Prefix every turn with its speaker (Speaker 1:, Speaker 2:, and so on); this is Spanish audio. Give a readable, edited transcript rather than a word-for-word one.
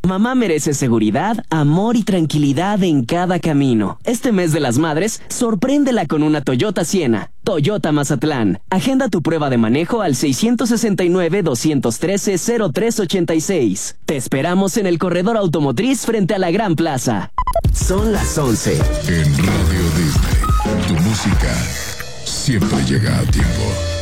Speaker 1: Mamá merece seguridad, amor y tranquilidad en cada camino. Este mes de las madres, sorpréndela con una Toyota Siena. Toyota Mazatlán. Agenda tu prueba de manejo al 669-213-0386. Te esperamos en el corredor automotriz frente a la Gran Plaza. Son las 11.
Speaker 2: En Radio Disney, tu música siempre llega a tiempo.